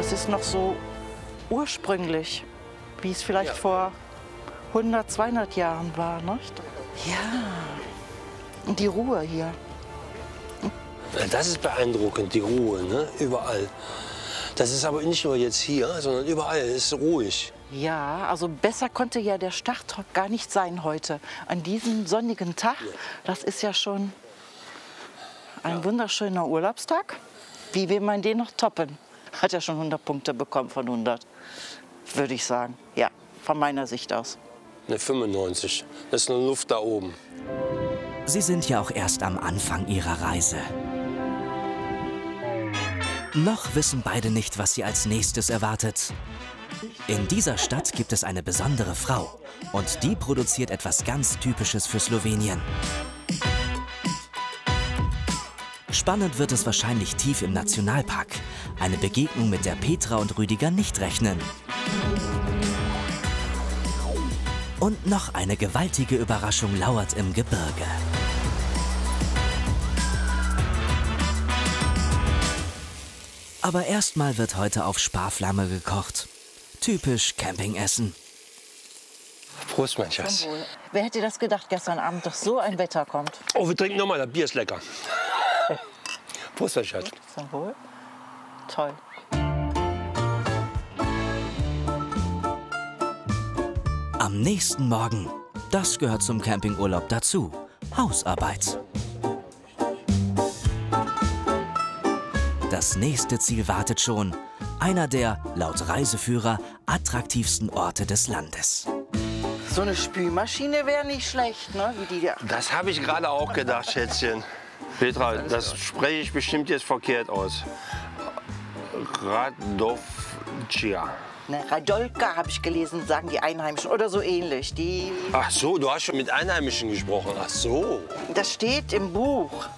Das ist noch so ursprünglich, wie es vielleicht vor 100, 200 Jahren war, nicht? Ja, und die Ruhe hier. Das ist beeindruckend, die Ruhe, ne? Überall. Das ist aber nicht nur jetzt hier, sondern überall. Es ist ruhig. Ja, also besser konnte ja der Start gar nicht sein heute. An diesem sonnigen Tag, das ist ja schon ein wunderschöner Urlaubstag. Wie will man den noch toppen? Hat ja schon 100 Punkte bekommen von 100, würde ich sagen. Ja, von meiner Sicht aus. Eine 95. Das ist nur Luft da oben. Sie sind ja auch erst am Anfang ihrer Reise. Noch wissen beide nicht, was sie als nächstes erwartet. In dieser Stadt gibt es eine besondere Frau und die produziert etwas ganz Typisches für Slowenien. Spannend wird es wahrscheinlich tief im Nationalpark. Eine Begegnung mit der Petra und Rüdiger nicht rechnen. Und noch eine gewaltige Überraschung lauert im Gebirge. Aber erstmal wird heute auf Sparflamme gekocht. Typisch Campingessen. Prost, mein Schatz. Wer hätte das gedacht, gestern Abend, dass so ein Wetter kommt? Oh, wir trinken nochmal, das Bier ist lecker. Prost, mein Schatz. Zum Wohl. Toll. Am nächsten Morgen, das gehört zum Campingurlaub dazu, Hausarbeit. Das nächste Ziel wartet schon, einer der, laut Reiseführer, attraktivsten Orte des Landes. So eine Spülmaschine wäre nicht schlecht, ne? Wie die Das habe ich gerade auch gedacht, Schätzchen. Petra, das spreche ich bestimmt jetzt verkehrt aus. Radovcia. Ne, Radolka habe ich gelesen, sagen die Einheimischen oder so ähnlich. Ach so, du hast schon mit Einheimischen gesprochen. Ach so. Das steht im Buch.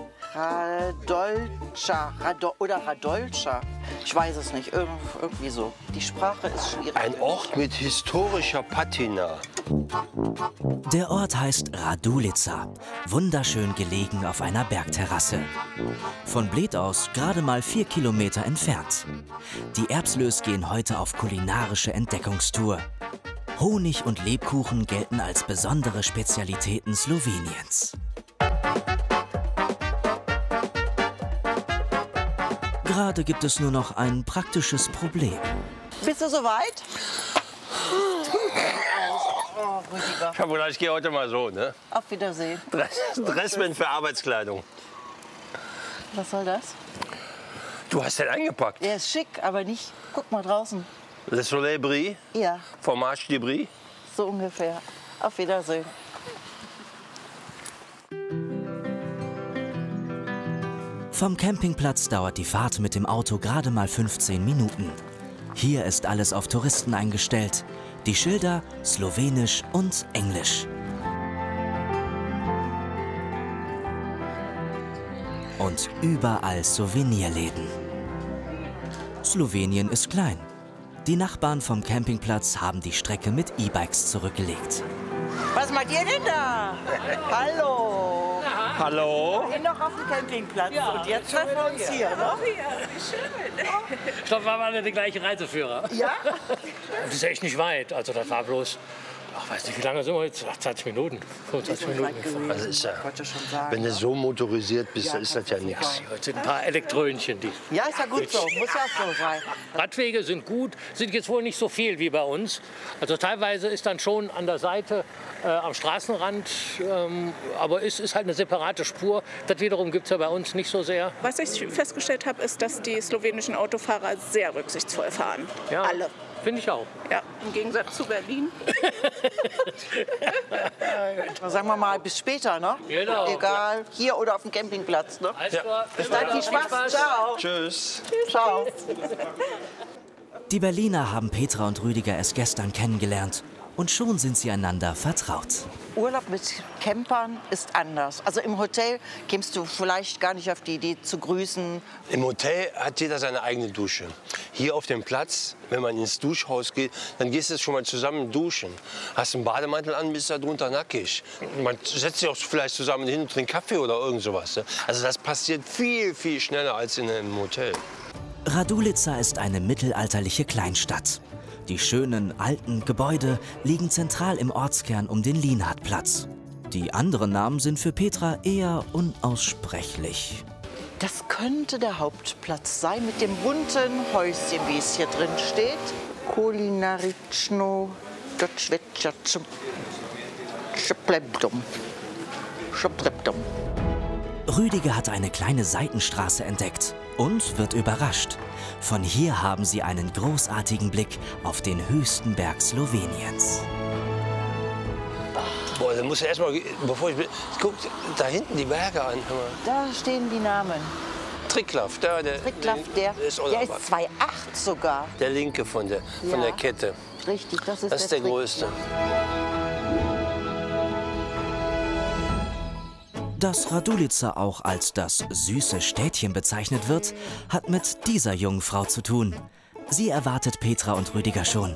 Radolca oder Radolca. Ich weiß es nicht, irgendwie so. Die Sprache ist schwierig. Ein Ort mit historischer Patina. Der Ort heißt Radulica, wunderschön gelegen auf einer Bergterrasse. Von Bled aus gerade mal 4 Kilometer entfernt. Die Erbslös gehen heute auf kulinarische Entdeckungstour. Honig und Lebkuchen gelten als besondere Spezialitäten Sloweniens. Gerade gibt es nur noch ein praktisches Problem. Bist du soweit? Oh, Rüdiger. Ich habe gedacht, ich gehe heute mal so, ne? Auf Wiedersehen. Dressman für Arbeitskleidung. Was soll das? Du hast den eingepackt. Der ist schick, aber nicht. Guck mal draußen. Le Soleil brille, Ja, Fromage de Brie. so ungefähr. Auf Wiedersehen. Vom Campingplatz dauert die Fahrt mit dem Auto gerade mal 15 Minuten. Hier ist alles auf Touristen eingestellt. Die Schilder Slowenisch und Englisch. Und überall Souvenirläden. Slowenien ist klein. Die Nachbarn vom Campingplatz haben die Strecke mit E-Bikes zurückgelegt. Was macht ihr denn da? Hallo. Hallo? Wir sind noch auf dem Campingplatz und jetzt treffen wir uns hier, ne? Ja, wie schön. Ich glaube, wir haben alle den gleichen Reiseführer. Ja? Das ist echt nicht weit. Also das war bloß, ach, weiß nicht, wie lange sind wir jetzt? 20 Minuten, 25 Minuten gefahren. Also ist ja, Wollte schon sagen. wenn du so motorisiert bist, dann ist das ja nichts. Heute sind ein paar Elektrönchen, die. Ja, ist ja gut so. Muss ja auch so sein. Radwege sind gut, sind jetzt wohl nicht so viel wie bei uns. Also teilweise ist dann schon an der Seite, am Straßenrand, aber es ist halt eine separate Spur. Das wiederum gibt es ja bei uns nicht so sehr. Was ich festgestellt habe, ist, dass die slowenischen Autofahrer sehr rücksichtsvoll fahren. Ja, Alle. Finde ich auch. Ja, im Gegensatz zu Berlin. Sagen wir mal, bis später, ne? Genau. Egal, hier oder auf dem Campingplatz, ne? Alles klar. Bis dann, viel Spaß. Ciao. Tschüss. Ciao. Die Berliner haben Petra und Rüdiger erst gestern kennengelernt. Und schon sind sie einander vertraut. Urlaub mit Campern ist anders. Also im Hotel kämst du vielleicht gar nicht auf die Idee zu grüßen. Im Hotel hat jeder seine eigene Dusche. Hier auf dem Platz, wenn man ins Duschhaus geht, dann gehst du schon mal zusammen duschen. Hast einen Bademantel an, bist da drunter nackig. Man setzt sich auch vielleicht zusammen hin und trinkt Kaffee oder irgend sowas. Also das passiert viel, viel schneller als in einem Hotel. Radulica ist eine mittelalterliche Kleinstadt. Die schönen, alten Gebäude liegen zentral im Ortskern um den Lienhardtplatz. Die anderen Namen sind für Petra eher unaussprechlich. Das könnte der Hauptplatz sein mit dem bunten Häuschen, wie es hier drin steht. Kulinariczno Schoplepdom. Rüdiger hat eine kleine Seitenstraße entdeckt und wird überrascht. Von hier haben sie einen großartigen Blick auf den höchsten Berg Sloweniens. Boah, dann muss ich erstmal, bevor ich. Guck da hinten die Berge an. Da stehen die Namen. Triglav, der Triglav, der ist 2,8 sogar. Der linke von der Kette. Richtig, das ist der größte. Dass Radulica auch als das süße Städtchen bezeichnet wird, hat mit dieser jungen Frau zu tun. Sie erwartet Petra und Rüdiger schon.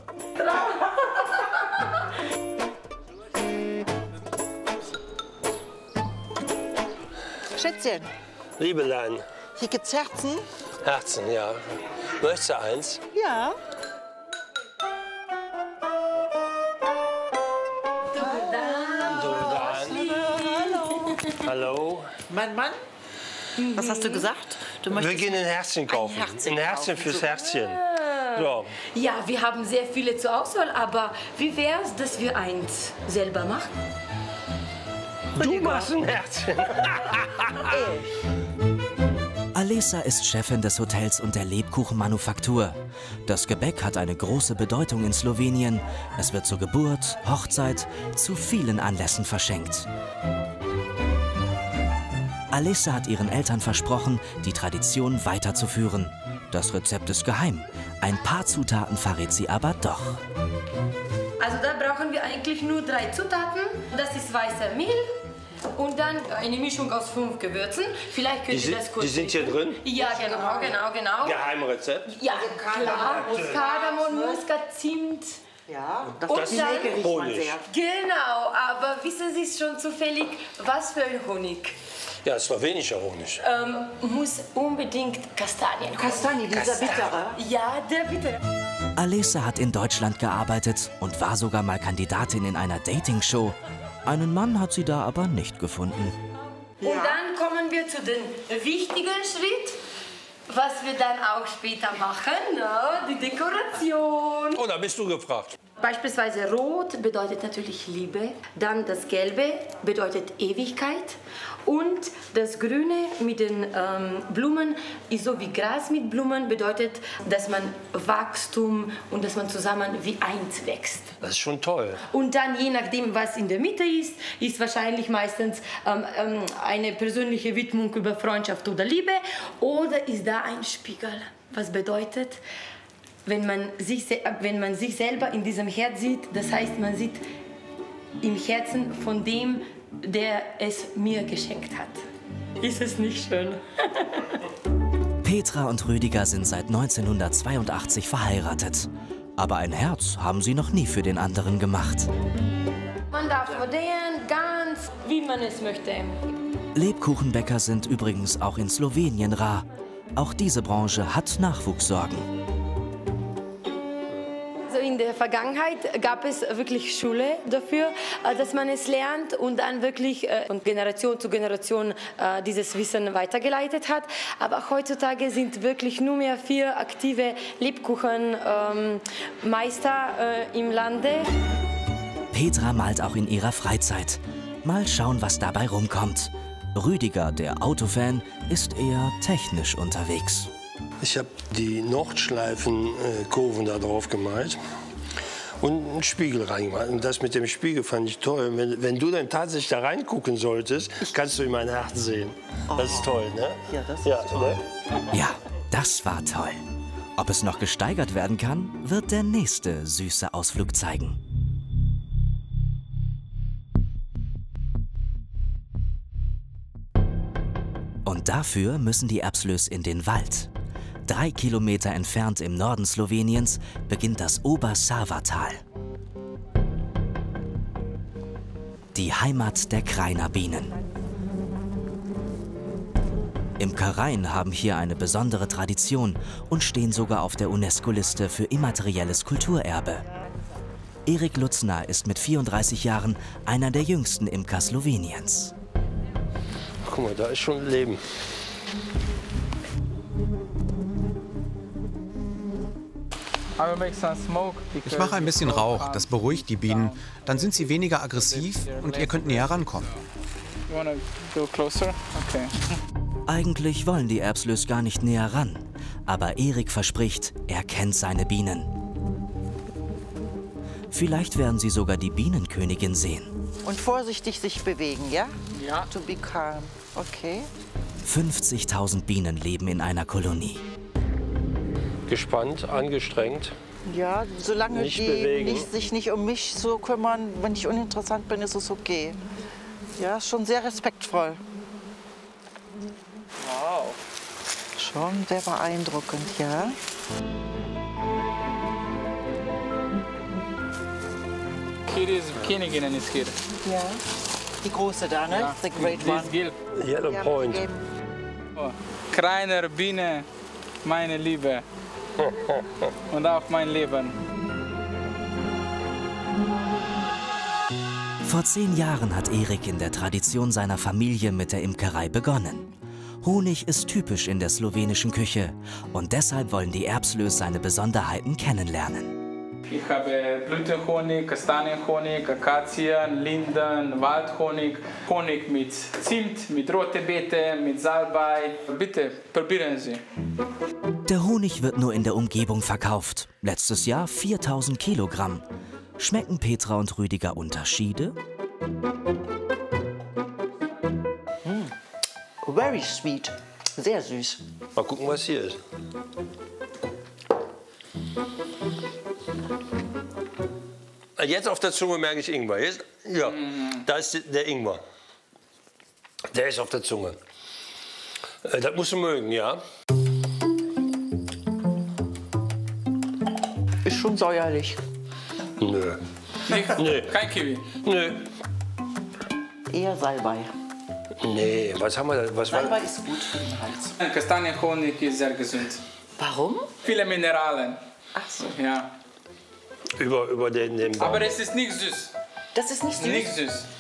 Schätzchen, Liebelein, hier gibt's Herzen. Herzen, ja. Möchtest du eins? Ja. Hallo. Mein Mann? Was hast du gesagt? Du Wir möchtest gehen ein Herzchen kaufen. Ein Herzchen fürs Herzchen. So. Ja, wir haben sehr viele zur Auswahl, aber wie wäre es, dass wir eins selber machen? Du machst ein Herzchen. Alesa ist Chefin des Hotels und der Lebkuchenmanufaktur. Das Gebäck hat eine große Bedeutung in Slowenien. Es wird zur Geburt, Hochzeit, zu vielen Anlässen verschenkt. Alesa hat ihren Eltern versprochen, die Tradition weiterzuführen. Das Rezept ist geheim. Ein paar Zutaten verrät sie aber doch. Also da brauchen wir eigentlich nur 3 Zutaten. Das ist weißer Mehl und dann eine Mischung aus 5 Gewürzen. Vielleicht könnt ihr das kurz Die sind hier drin? Ja, genau. Geheimrezept? Ja, klar. Kardamom, Muskat, Zimt. Ja, das Und ist dann Honig. Genau, aber wissen Sie schon zufällig, was für ein Honig? Ja, slowenischer Honig. Muss unbedingt Kastanien. Kastanie, dieser bittere. Ja, der bittere. Alesa hat in Deutschland gearbeitet und war sogar mal Kandidatin in einer Dating-Show. Einen Mann hat sie da aber nicht gefunden. Und dann kommen wir zu dem wichtigen Schritt, was wir dann auch später machen, die Dekoration. Oh, da bist du gefragt. Beispielsweise Rot bedeutet natürlich Liebe, dann das Gelbe bedeutet Ewigkeit und das Grüne mit den Blumen ist so wie Gras mit Blumen, bedeutet, dass man Wachstum und dass man zusammen wie eins wächst. Das ist schon toll. Und dann, je nachdem, was in der Mitte ist wahrscheinlich meistens eine persönliche Widmung über Freundschaft oder Liebe oder ist da ein Spiegel, was bedeutet, wenn man sich selber in diesem Herz sieht, das heißt, man sieht im Herzen von dem, der es mir geschenkt hat. Ist es nicht schön? Petra und Rüdiger sind seit 1982 verheiratet. Aber ein Herz haben sie noch nie für den anderen gemacht. Man darf modern, ganz wie man es möchte. Lebkuchenbäcker sind übrigens auch in Slowenien rar. Auch diese Branche hat Nachwuchssorgen. In der Vergangenheit gab es wirklich Schule dafür, dass man es lernt und dann wirklich von Generation zu Generation dieses Wissen weitergeleitet hat. Aber heutzutage sind wirklich nur mehr 4 aktive Lebkuchenmeister im Lande. Petra malt auch in ihrer Freizeit. Mal schauen, was dabei rumkommt. Rüdiger, der Autofan, ist eher technisch unterwegs. Ich habe die Nordschleifenkurven da drauf gemalt und einen Spiegel reingemacht. Und das mit dem Spiegel fand ich toll. Wenn du dann tatsächlich da reingucken solltest, kannst du in mein Herz sehen. Das ist toll, ne? Ja, das ist toll. Ne? Ja, das war toll. Ob es noch gesteigert werden kann, wird der nächste süße Ausflug zeigen. Und dafür müssen die Erbslös in den Wald. 3 Kilometer entfernt im Norden Sloweniens beginnt das Obersava-Tal. Die Heimat der Krainer Bienen. Imkereien haben hier eine besondere Tradition und stehen sogar auf der UNESCO-Liste für immaterielles Kulturerbe. Erik Lutzner ist mit 34 Jahren einer der jüngsten Imker Sloweniens. Guck mal, da ist schon Leben. Ich mache ein bisschen Rauch, das beruhigt die Bienen. Dann sind sie weniger aggressiv und ihr könnt näher rankommen. Eigentlich wollen die Erbslös gar nicht näher ran. Aber Erik verspricht, er kennt seine Bienen. Vielleicht werden sie sogar die Bienenkönigin sehen. Und vorsichtig sich bewegen, ja? Ja. To be calm. Okay. 50.000 Bienen leben in einer Kolonie. Gespannt, angestrengt. Ja, solange Nicht die bewegen. sich nicht um mich so kümmern, wenn ich uninteressant bin, ist es okay. Ja, ist schon sehr respektvoll. Wow. Schon sehr beeindruckend, ja. Hier ist Königin ist hier. Ja. Die große da, ne? Ja. The great Die one. ist gelb. Yellow Ja, Point. gegeben. Oh. Kleiner Biene, meine Liebe. Und auch mein Leben. Vor 10 Jahren hat Erik in der Tradition seiner Familie mit der Imkerei begonnen. Honig ist typisch in der slowenischen Küche und deshalb wollen die Erbslös seine Besonderheiten kennenlernen. Ich habe Blütenhonig, Kastanienhonig, Akazien, Linden, Waldhonig, Honig mit Zimt, mit rote Beete, mit Salbei. Bitte, probieren Sie. Der Honig wird nur in der Umgebung verkauft. Letztes Jahr 4.000 Kilogramm. Schmecken Petra und Rüdiger Unterschiede? Very sweet. Sehr süß. Mal gucken, was hier ist. Jetzt auf der Zunge merke ich Ingwer. Jetzt, ja, da ist der Ingwer. Der ist auf der Zunge. Das musst du mögen, ja. Ist schon säuerlich. Nö. Nee. Kein Kiwi. Nö. Eher Salbei. Nee, was haben wir da? Was Salbei war? ist gut für den Hals. Kastanienhonig ist sehr gesund. Warum? Viele Mineralien. Ach so. Ja. Über den Baum. Aber es ist nicht süß. Das ist nicht süß. Nicht süß.